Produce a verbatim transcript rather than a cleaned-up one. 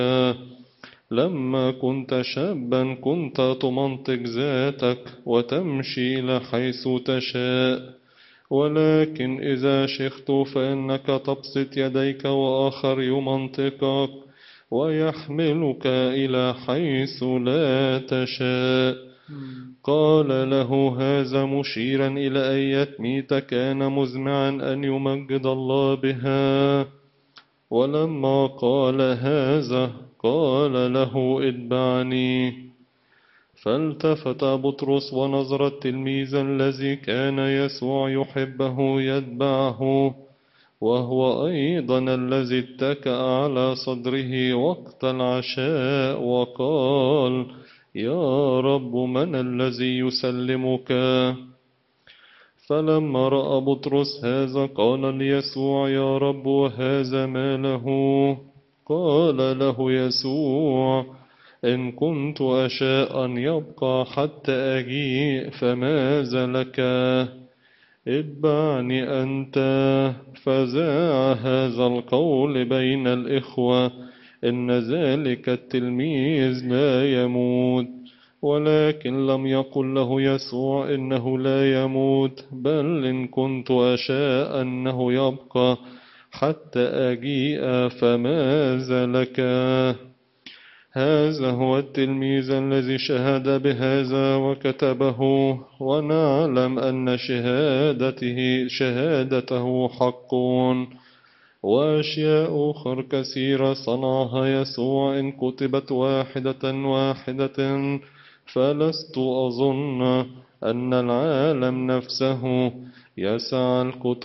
لما كنت شابا كنت تمنطق ذاتك وتمشي إلى حيث تشاء، ولكن إذا شخت فإنك تبسط يديك وآخر يمنطقك ويحملك إلى حيث لا تشاء. قال له هذا مشيرا إلى أية كان مزمعا أن يمجد الله بها. ولما قال هذا قال له اتبعني. فالتفت بطرس ونظر التلميذ الذي كان يسوع يحبه يتبعه، وهو أيضا الذي اتكأ على صدره وقت العشاء وقال: يا رب، من الذي يسلمك؟ فلما رأى بطرس هذا قال ليسوع: يا رب، وهذا ما له؟ قال له يسوع: إن كنت أشاء أن يبقى حتى أجيء فماذا لك؟ اتبعني أنت. فذاع هذا القول بين الإخوة إن ذلك التلميذ لا يموت، ولكن لم يقل له يسوع إنه لا يموت، بل إن كنت أشاء أنه يبقى حتى أجيء فماذا لك؟ هذا هو التلميذ الذي شهد بهذا وكتبه، ونعلم أن شهادته شهادته حق. وأشياء أخرى كثيرة صنعها يسوع إن كتبت واحدة واحدة فلست أظن أن العالم نفسه يسع الكتب.